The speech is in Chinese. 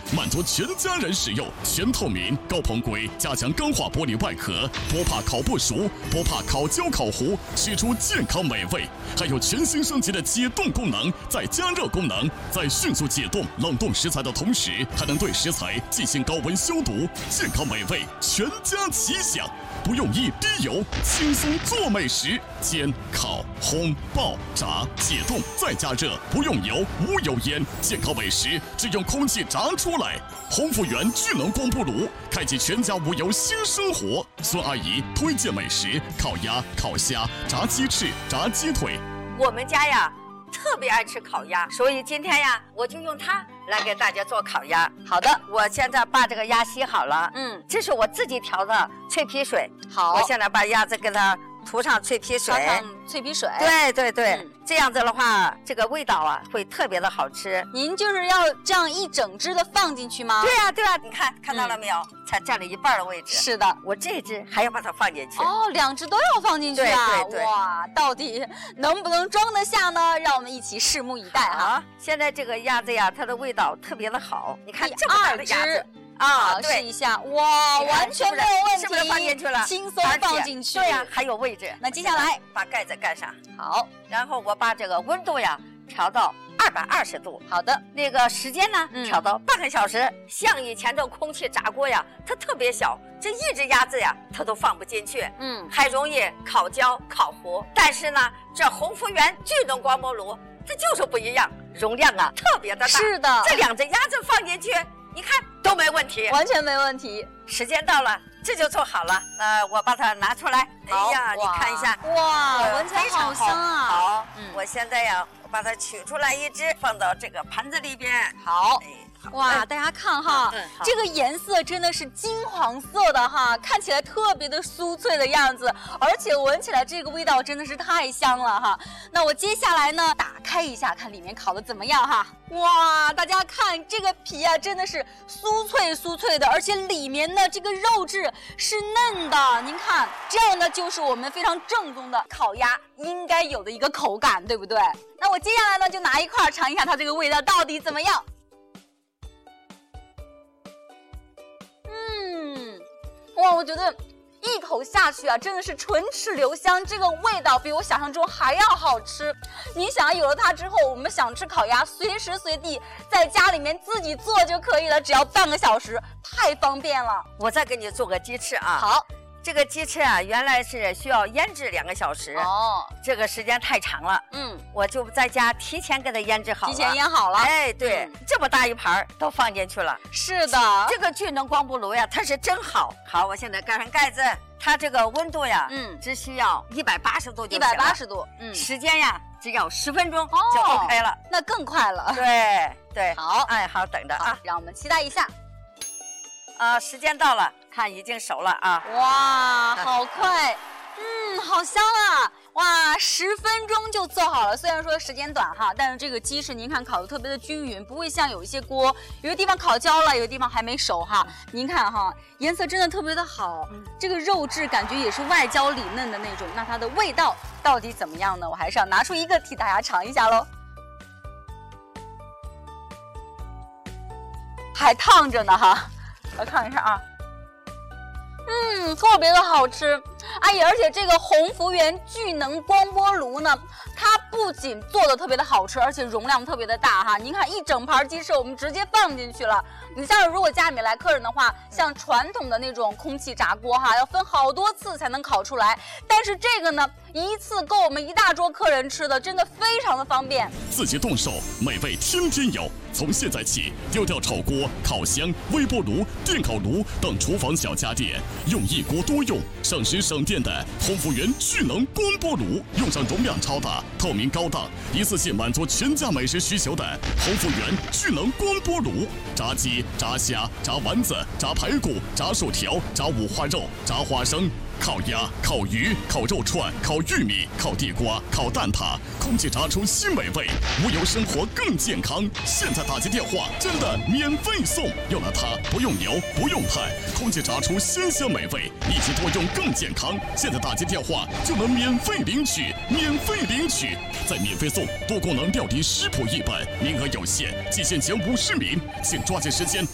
满足全家人使用，全透明、高硼硅，加强钢化玻璃外壳，不怕烤不熟，不怕烤焦烤糊，吃出健康美味。还有全新升级的解冻功能，再加热功能，在迅速解冻、冷冻食材的同时，还能对食材进行高温消毒，健康美味，全家齐享。不用一滴油，轻松做美食，煎、烤、烘、爆、炸、解冻再加热，不用油，无油烟，健康美食只用空气炸出来。鸿福源聚能光波炉开启全家无油新生活。孙阿姨推荐美食：烤鸭、烤虾、炸鸡翅、炸鸡腿。 我们家呀特别爱吃烤鸭，所以今天呀我就用它来给大家做烤鸭。好的，我现在把这个鸭洗好了，这是我自己调的脆皮水。好，我现在把鸭子给它涂上脆皮水， 脆皮水。 对对对，这样子的话，这个味道啊会特别的好吃。 您就是要这样一整只的放进去吗？ 对呀对呀，你看到了没有？才占了一半的位置。 是的， 我这只还要把它放进去。 哦，两只都要放进去啊！ 对对对， 哇，到底能不能装得下呢？让我们一起拭目以待啊！ 现在这个鸭子呀，它的味道特别的好。你看这么大的鸭子。 啊，试一下，哇，完全没有问题， 是不是放进去了？ 轻松放进去， 对呀，还有位置。 那接下来把盖子盖上， 好， 然后我把这个温度呀调到220度。 好的， 那个时间呢调到半个小时。像以前这空气炸锅呀，它特别小，这一只鸭子呀它都放不进去，还容易烤焦烤糊。但是呢，这鸿福源聚能光波炉它就是不一样，容量啊特别的大。 是的， 这两只鸭子放进去。你看都没问题， 完全没问题。 时间到了，这就做好了。我把它拿出来。哎呀，你看一下， 哇，闻起来好香啊！ 好，我现在呀，我把它取出来一只，放到这个盘子里边。 好。哇，大家看哈，这个颜色真的是金黄色的哈，看起来特别的酥脆的样子，而且闻起来这个味道真的是太香了哈。那我接下来呢，打开一下，看里面烤的怎么样哈。哇，大家看这个皮啊，真的是酥脆的，而且里面的这个肉质是嫩的。您看，这样呢就是我们非常正宗的烤鸭应该有的一个口感，对不对？那我接下来呢，就拿一块尝一下它这个味道到底怎么样。哇，我觉得一口下去啊，真的是唇齿留香，这个味道比我想象中还要好吃。你想，有了它之后，我们想吃烤鸭，随时随地在家里面自己做就可以了，只要半个小时，太方便了。 我再给你做个鸡翅啊。 好。 这个鸡翅啊，原来是需要腌制2个小时，这个时间太长了，我就在家提前给它腌制好了， 提前腌好了， 哎，对，这么大一盘都放进去了。 是的， 这个聚能光波炉呀，它是真好。好，我现在盖上盖子，它这个温度呀，只需要180度就行了 ，180度， 时间呀，只要10分钟就 OK 了， 那更快了。 对， 好， 哎，好，等着啊， 让我们期待一下。 时间到了，看已经熟了啊！ 哇，好快，好香啊！哇，10分钟就做好了。虽然说时间短哈，但是这个鸡翅您看烤的特别的均匀，不会像有一些锅，有的地方烤焦了，有的地方还没熟哈。您看哈，颜色真的特别的好，这个肉质感觉也是外焦里嫩的那种。那它的味道到底怎么样呢？我还是要拿出一个替大家尝一下喽。还烫着呢哈。来看一下啊，特别的好吃，而且这个鸿福源聚能光波炉呢，它不仅做的特别的好吃，而且容量特别的大哈。您看一整盘鸡翅我们直接放进去了。你像如果家里面来客人的话，像传统的那种空气炸锅哈，要分好多次才能烤出来，但是这个呢，一次够我们一大桌客人吃的，真的非常的方便。 自己动手，美味天天有。从现在起，丢掉炒锅、烤箱、微波炉、电烤炉等厨房小家电，用一锅多用、省时省电的鸿福源聚能光波炉，用上容量超大、透明高档、一次性满足全家美食需求的鸿福源聚能光波炉，炸鸡、炸虾、炸丸子、炸排骨、炸薯条、炸五花肉、炸花生。烤鸭、烤鱼、烤肉串、烤玉米、烤地瓜、烤蛋挞，空气炸出新美味，无油生活更健康。现在打进电话，真的免费送，用了它不用油不用碳，空气炸出鲜香美味，一起多用更健康。现在打进电话就能免费领取，再免费送多功能料理食谱1本，名额有限，仅限前50名，请抓紧时间